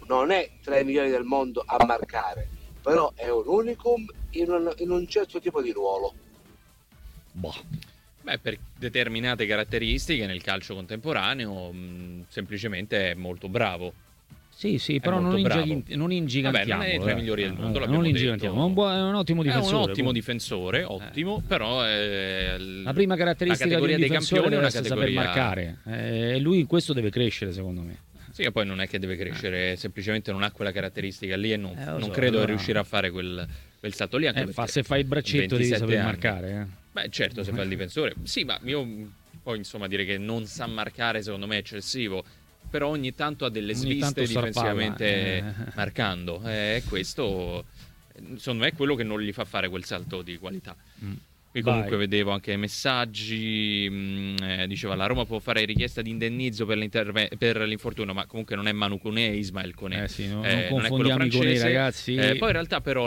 non è tra i migliori del mondo a marcare, però è un unicum in un certo tipo di ruolo. Boh. Beh, per determinate caratteristiche nel calcio contemporaneo semplicemente è molto bravo. Sì, però non ingigantiamolo. Vabbè, non è tra i migliori del mondo, non ingigantiamolo. È un ottimo difensore. È un ottimo difensore, ottimo, però la prima caratteristica di un difensore deve essere saper marcare. E lui in questo deve crescere, secondo me. Sì, e poi non è che deve crescere, semplicemente non ha quella caratteristica lì e non credo che riuscirà a fare quel salto lì. Anche se fai il braccetto devi saper marcare. Beh, certo, se fa il difensore. Sì, ma io poi insomma dire che non sa marcare secondo me è eccessivo. Però ogni tanto ha delle sviste difensivamente marcando. Questo, secondo me, è quello che non gli fa fare quel salto di qualità. Qui comunque vedevo anche messaggi, diceva la Roma può fare richiesta di indennizzo per l'infortunio, ma comunque non è Manu Koné, è Ismael Koné. Non confondiamo i Koné, ragazzi. Poi in realtà però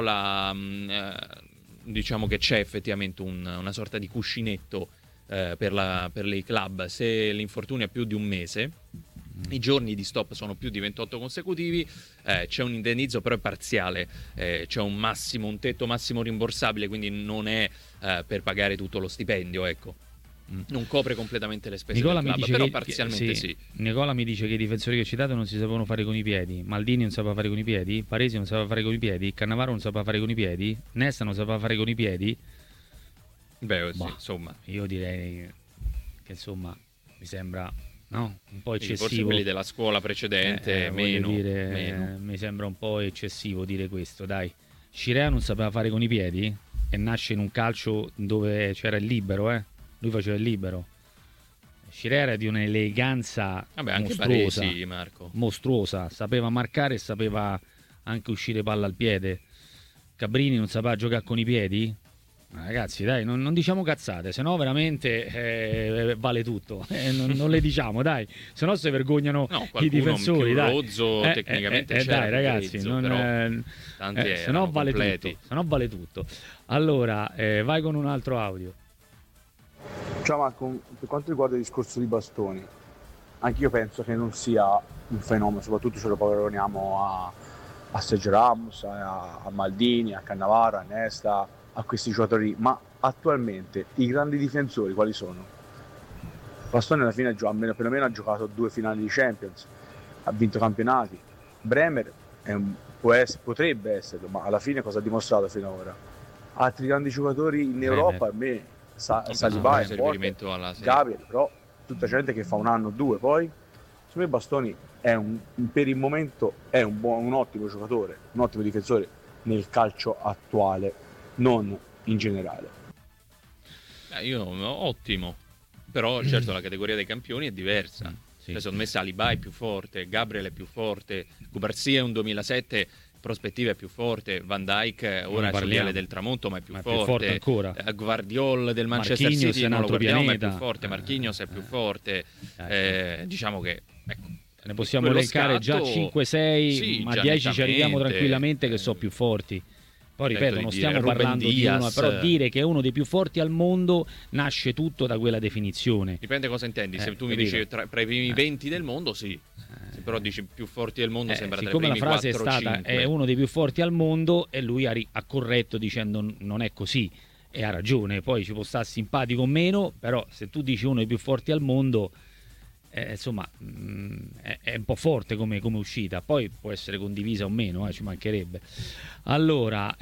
diciamo che c'è effettivamente una sorta di cuscinetto per i club. Se l'infortunio è più di un mese, i giorni di stop sono più di 28 consecutivi, c'è un indennizzo però è parziale, c'è un tetto massimo rimborsabile, quindi non è per pagare tutto lo stipendio, ecco. Non copre completamente le spese del club, però parzialmente sì. Nicola mi dice che i difensori che citate non si sapevano fare con i piedi. Maldini non sapeva fare con i piedi, Paresi non sapeva fare con i piedi, Cannavaro non sapeva fare con i piedi, Nesta non sapeva fare con i piedi. Beh, sì, insomma, io direi che insomma mi sembra un po' eccessivo. Forse quelli della scuola precedente meno. Mi sembra un po' eccessivo dire questo, dai. Scirea non sapeva fare con i piedi e nasce in un calcio dove c'era il libero, lui faceva il libero. Scirea era di un'eleganza mostruosa, Baresi, Marco. Mostruosa, sapeva marcare e sapeva anche uscire palla al piede. Cabrini non sapeva giocare con i piedi? Ragazzi, dai, non diciamo cazzate, se no veramente vale tutto. Non le diciamo, dai, se no si vergognano i difensori. Rozzo, tecnicamente c'era dai, ragazzi, se no vale tutto. Allora, vai con un altro audio. Ciao Marco, per quanto riguarda il discorso di Bastoni, anche io penso che non sia un fenomeno, soprattutto se lo paragoniamo a Sergio Ramos, a Maldini, a Cannavaro, a Nesta, a questi giocatori, ma attualmente i grandi difensori quali sono? Bastoni alla fine perlomeno ha giocato 2 finali di Champions, ha vinto campionati. Bremer potrebbe esserlo, ma alla fine cosa ha dimostrato fino ad ora? Altri grandi giocatori in Europa, a me Saliba è forte, Gabriel, però tutta gente che fa un anno o 2, poi secondo me Bastoni è per il momento è un ottimo giocatore, un ottimo difensore nel calcio attuale, non in generale. Ottimo, però certo la categoria dei campioni è diversa. Secondo me Saliba è più forte, Gabriel è più forte, Cubarsí è un 2007, prospettiva è più forte, Van Dijk ora è sulle ali del tramonto ma è più forte ancora. Guardiol del Manchester Marquinhos City non lo guardiamo ma è più forte, Marquinhos è più forte, diciamo che ne possiamo elencare già 5-6, ma 10 ci arriviamo tranquillamente che sono più forti. Poi ripeto, non stiamo parlando di uno, però dire che è uno dei più forti al mondo nasce tutto da quella definizione. Dipende cosa intendi, se tu mi dici tra i primi 20 del mondo sì, se però dici più forti del mondo sembra tra i primi 4-5. Siccome la frase è stata è uno dei più forti al mondo e lui ha corretto dicendo non è così, e ha ragione, poi ci può stare simpatico o meno, però se tu dici uno dei più forti al mondo insomma è un po' forte come uscita, poi può essere condivisa o meno, ci mancherebbe. Allora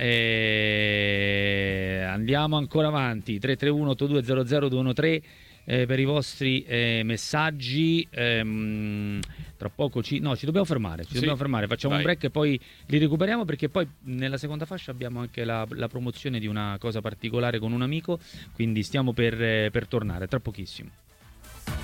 andiamo ancora avanti, 331-8200-213 per i vostri messaggi. Tra poco ci dobbiamo fermare, facciamo un break e poi li recuperiamo, perché poi nella seconda fascia abbiamo anche la promozione di una cosa particolare con un amico, quindi stiamo per tornare tra pochissimo.